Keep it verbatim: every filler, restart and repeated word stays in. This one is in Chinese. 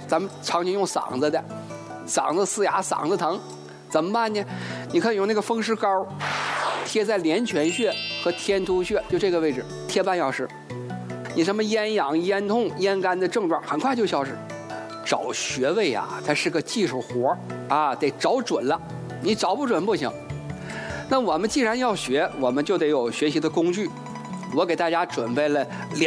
咱们常年用嗓子的，嗓子嘶哑，嗓子疼，怎么办呢？你看用那个风湿膏贴在连泉穴和天突穴，就这个位置贴半小时，你什么咽痒、咽痛、咽干的症状很快就消失。找穴位啊，它是个技术活啊，得找准了，你找不准不行。那我们既然要学，我们就得有学习的工具。我给大家准备了两